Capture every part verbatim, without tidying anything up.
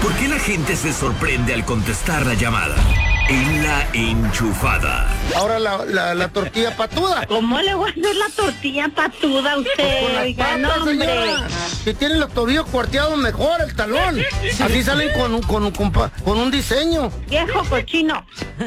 ¿Por qué la gente se sorprende al contestar la llamada? En La Enchufada. Ahora la, la, la tortilla patuda. ¿Cómo le voy a hacer la tortilla patuda a usted? Con las Oiga, patas, no, hombre. señora. Si tienen los tobillos cuarteados mejor, el talón. Así salen con, un- con, un- con, pa- con un diseño. Viejo cochino.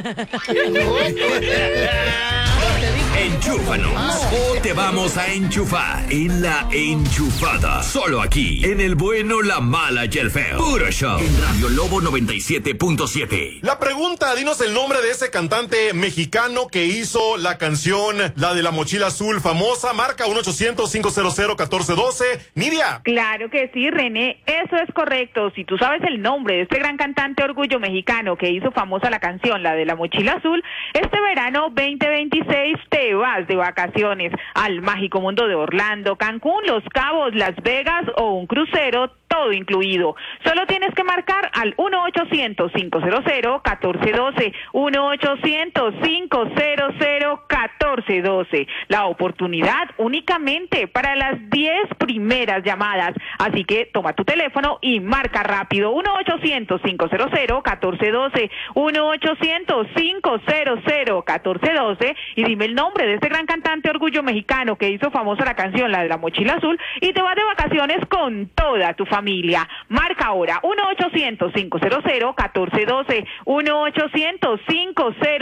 Enchúfanos o te vamos a enchufar en La Enchufada. Solo aquí, en el bueno, la mala y el feo. Puro show. En Radio Lobo noventa y siete punto siete. La pregunta, dinos el nombre de ese cantante mexicano que hizo la canción, la de la mochila azul famosa. Marca uno ochocientos, cinco cero cero, uno cuatro uno dos. Nidia. Claro que sí, René, eso es correcto. Si tú sabes el nombre de este gran cantante orgullo mexicano que hizo famosa la canción, la de la mochila azul, este verano veinte veintiséis te vas de vacaciones al mágico mundo de Orlando, Cancún, Los Cabos, Las Vegas o un crucero, todo incluido. Solo tienes que marcar al uno ochocientos, cinco cero cero, uno cuatro uno dos, uno ochocientos, cinco cero cero, uno cuatro uno dos. La oportunidad únicamente para las diez primeras llamadas. Así que toma tu teléfono y marca rápido uno ochocientos, cinco cero cero, uno cuatro uno dos, uno ochocientos, cinco cero cero, uno cuatro uno dos y dime el nombre de este gran cantante orgullo mexicano que hizo famosa la canción, la de la mochila azul, y te vas de vacaciones con toda tu familia. Marca ahora uno ochocientos, cinco cero cero, uno cuatro uno dos, uno ochocientos, cinco cero